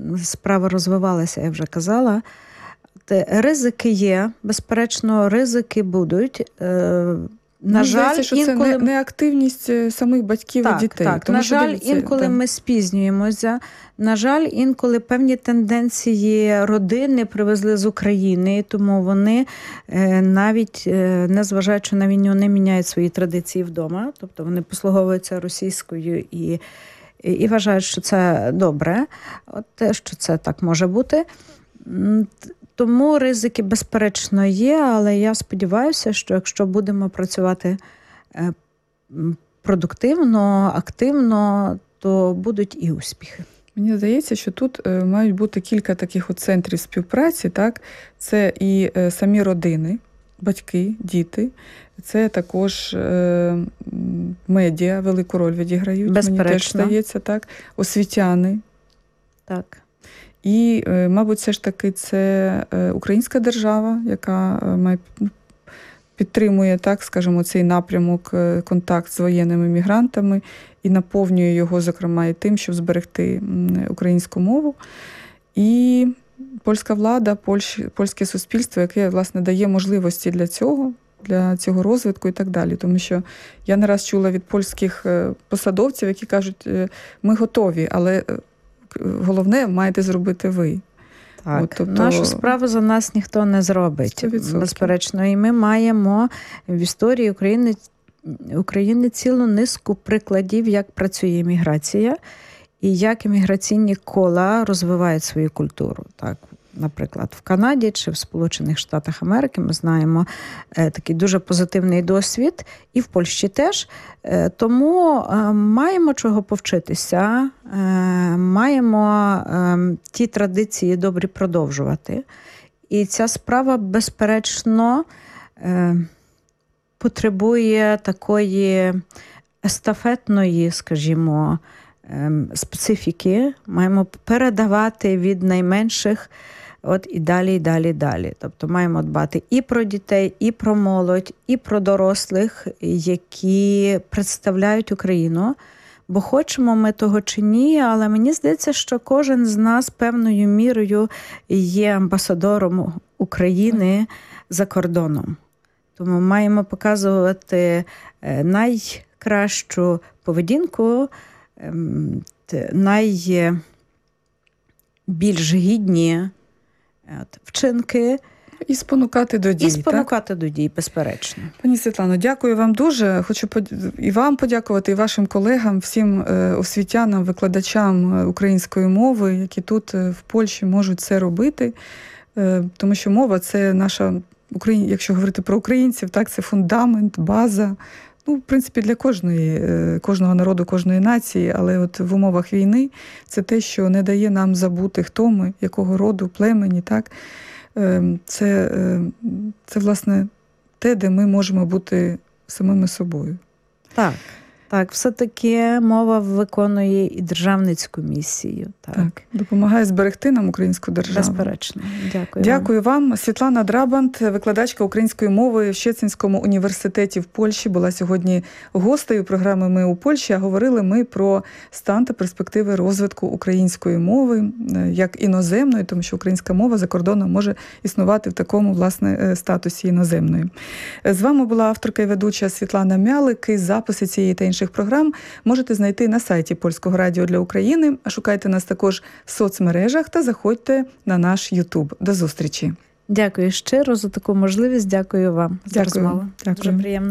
справа розвивалася, я вже казала. Ризики є, безперечно, ризики будуть. На жаль, здається, що інколи... це неактивність самих батьків і дітей. Так, тому на що, жаль, дивіться, інколи ми спізнюємося. На жаль, інколи певні тенденції родини привезли з України, тому вони навіть, незважаючи на війну, не міняють свої традиції вдома. Тобто вони послуговуються російською і вважають, що це добре, що це так може бути. Тому ризики, безперечно, є, але я сподіваюся, що якщо будемо працювати продуктивно, активно, то будуть і успіхи. Мені здається, що тут мають бути кілька таких центрів співпраці. Так? Це і самі родини, батьки, діти. Це також медіа велику роль відіграють. Безперечно. Мені теж здається, так? Освітяни. Так. І, мабуть, все ж таки це українська держава, яка підтримує, так, скажімо, цей напрямок, контакт з воєнними мігрантами і наповнює його, зокрема, і тим, щоб зберегти українську мову. І польська влада, польське суспільство, яке, власне, дає можливості для цього розвитку і так далі. Тому що я не раз чула від польських посадовців, які кажуть, ми готові, але головне маєте зробити ви. Так, нашу справу за нас ніхто не зробить, 100%. безперечно. І ми маємо в історії України цілу низку прикладів, як працює імміграція і як імміграційні кола розвивають свою культуру. Так, наприклад, в Канаді чи в Сполучених Штатах Америки ми знаємо такий дуже позитивний досвід, і в Польщі теж. Тому маємо чого повчитися, маємо ті традиції добрі продовжувати. І ця справа, безперечно, потребує такої естафетної, скажімо, специфіки. Маємо передавати від найменших і далі, і далі, і далі. Тобто маємо дбати і про дітей, і про молодь, і про дорослих, які представляють Україну. Бо хочемо ми того чи ні, але мені здається, що кожен з нас певною мірою є амбасадором України за кордоном. Тому маємо показувати найкращу поведінку, найбільш гідні вчинки. І спонукати до дій. І спонукати до дій, безперечно. Пані Світлано, дякую вам дуже. Хочу і вам подякувати, і вашим колегам, всім освітянам, викладачам української мови, які тут в Польщі можуть це робити. Тому що мова – це наша, якщо говорити про українців, так, це фундамент, база. В принципі, для кожного народу, кожної нації, але от в умовах війни це те, що не дає нам забути, хто ми, якого роду, племені, так? Це, власне, те, де ми можемо бути самими собою. Так, все-таки мова виконує і державницьку місію. Так, допомагає зберегти нам українську державу. Безперечно. Дякую вам. Світлана Драбант, викладачка української мови в Щецинському університеті в Польщі, була сьогодні гостею програми «Ми у Польщі», а говорили ми про стан та перспективи розвитку української мови як іноземної, тому що українська мова за кордоном може існувати в такому, власне, статусі іноземної. З вами була авторка і ведуча Світлана Мялик. І записи цієї та інших програм можете знайти на сайті Польського радіо для України. Шукайте нас також в соцмережах та заходьте на наш YouTube. До зустрічі. Дякую щиро за таку можливість. Дякую вам за розмову. Дякую. Дуже приємно.